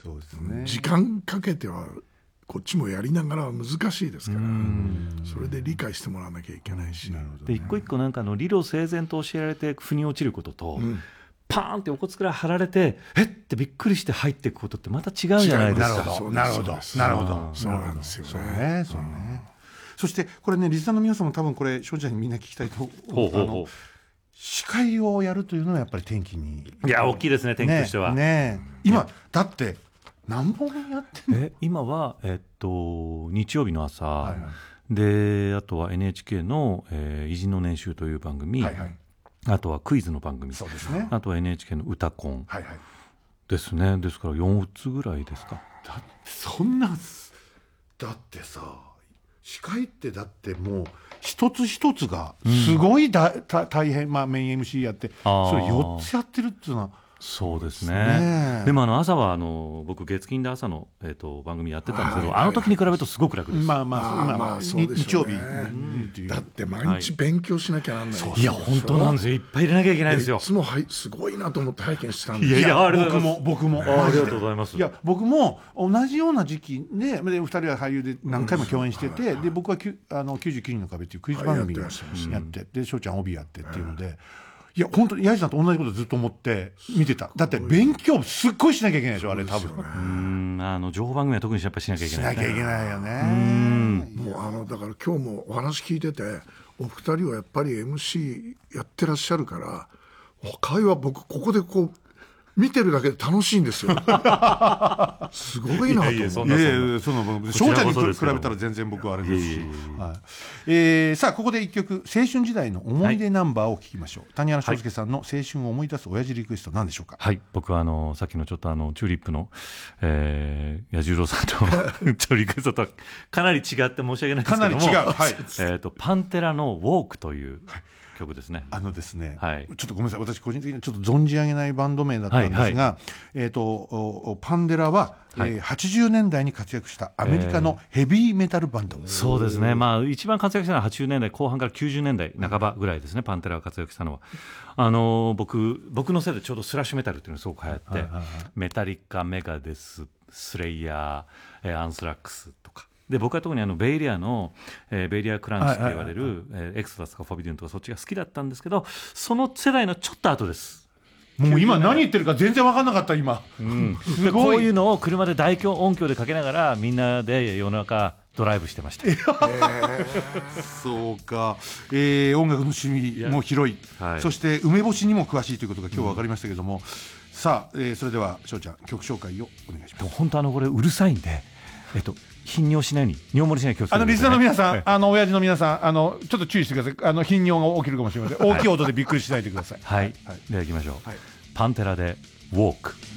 そうですね、 時間かけてはこっちもやりながらは難しいですから、それで理解してもらわなきゃいけないし、 で一個一個なんか理路整然と教えられて腑に落ちることと、パーンってお骨から張られてえってびっくりして入っていくことってまた違うじゃないですか。 なるほどそうなんですよね。そしてこれね、リスナーの皆さんも多分これ翔ちゃんにみんな聞きたいと思う。司会をやるというのはやっぱり転機に、 いや大きいですね、転機としては。 今だって何本やってんの？ 今は、日曜日の朝、であとは NHK の、偉人の年収という番組、あとはクイズの番組、 そうですね、 あとは NHK の歌コンですね。ですから4つぐらいですか。 だってそんな、だってさ、司会ってだってもう一つ一つがすごい大変、メイン MC やってそれ4つやってるっていうのは。 そうですね。でも朝は僕月金で朝の、番組やってたんですけど、あの時に比べるとすごく楽です。 日曜日、 だって毎日勉強しなきゃなんない、 いや本当なんですよ、いっぱい入れなきゃいけないんですよ。 いつもすごいなと思って拝見したんです。 いや僕もありがとうございます。 いや僕も同じような時期で2人は俳優で何回も共演してて、で僕は99人の壁っていうクイズ番組やってで翔ちゃん帯やってっていうので、いや本当にヤジさんと同じことずっと思って見てた。だって勉強すっごいしなきゃいけないでしょ、あれ多分。 情報番組は特にやっぱりしなきゃいけない。 しなきゃいけないよね。 もうだから今日もお話聞いてて、お二人はやっぱり MC やってらっしゃるから、会話僕ここでこう見てるだけで楽しいんですよ。すごいなと思う。 翔ちゃんに比べたら全然僕はあれですし。さあここで一曲、青春時代の思い出ナンバーを聞きましょう。谷原章介さんの青春を思い出す親父リクエスト何でしょうか？ はい、僕はさっきのちょっとチューリップの彌十郎さんとリクエストとはかなり違って申し訳ないですけども、 かなり違う、 パンテラのウォークという曲ですね。 ですね、 はい、 ちょっとごめんなさい、私個人的にちょっと存じ上げないバンド名だったんですが、パンデラは、80年代に活躍したアメリカのヘビーメタルバンド、 そうですね、一番活躍したのは80年代後半から90年代半ばぐらいですね、パンテラが活躍したのは。僕のせいでちょうどスラッシュメタルっていうのがすごく流行って、メタリカ、メガデス、スレイヤー、アンスラックスとかで、僕は特にベイリアの、ベイリアクランチと言われる、エクソダスとかフォビデュンとかそっちが好きだったんですけど、その世代のちょっと後です。 もう今何言ってるか全然分かんなかった今、 すごい。こういうのを車で大音響でかけながらみんなで夜中ドライブしてました。 そうか、音楽の趣味も広い、そして梅干しにも詳しいということが今日分かりましたけども、さあ、それでは翔ちゃん曲紹介をお願いします。 本当これうるさいんで、頻尿しないように、尿漏れしないように気をつけてください。 リスナーの皆さん、親父の皆さん、ちょっと注意してください。頻尿が起きるかもしれません。大きい音でびっくりしないでください。 はい、では行きましょう。パンテラでウォーク。